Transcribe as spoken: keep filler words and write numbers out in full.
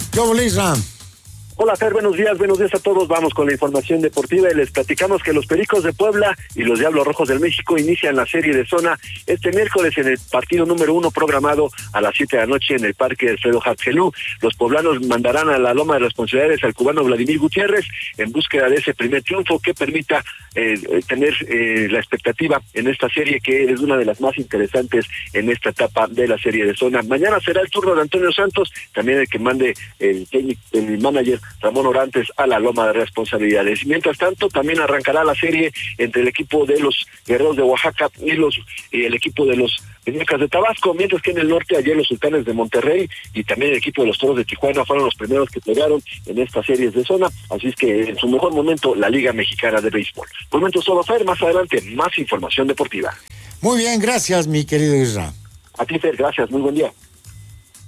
¿Qué hubo, Isra? Hola, Fer, buenos días, buenos días a todos. Vamos con la información deportiva y les platicamos que los Pericos de Puebla y los Diablos Rojos del México inician la serie de zona este miércoles en el partido número uno programado a las siete de la noche en el Parque Alfredo Hatgelú. Los poblanos mandarán a la loma de responsabilidades al cubano Vladimir Gutiérrez en búsqueda de ese primer triunfo que permita eh, tener eh, la expectativa en esta serie, que es una de las más interesantes en esta etapa de la serie de zona. Mañana será el turno de Antonio Santos, también el que mande el técnico, el manager Ramón Orantes a la loma de responsabilidades. Mientras tanto, también arrancará la serie entre el equipo de los Guerreros de Oaxaca y los y el equipo de los Peñacas de Tabasco, mientras que en el norte ayer los Sultanes de Monterrey y también el equipo de los Toros de Tijuana fueron los primeros que pegaron en estas series de zona, así es que en su mejor momento la Liga Mexicana de Béisbol. Momento solo, Fer, más adelante más información deportiva. Muy bien, gracias, mi querido Isra. A ti, Fer, gracias, muy buen día.